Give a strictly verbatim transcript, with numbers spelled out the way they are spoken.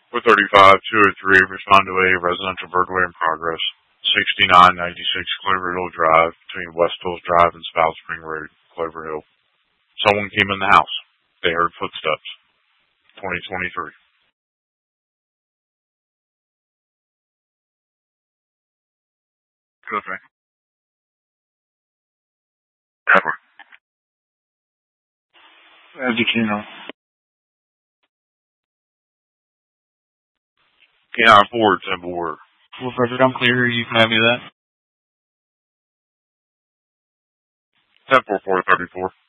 four thirty-five, two oh three, respond to a residential burglary in progress. sixty-nine ninety-six Clover Hill Drive, between West Hills Drive and Spout Spring Road, Clover Hill. Someone came in the house. They heard footsteps. twenty twenty-three. Good, right? Cover. As you can know. Canine four, Temple Ward. Well, Frederick, I'm clear. You can have me that. Temple four thirty-four.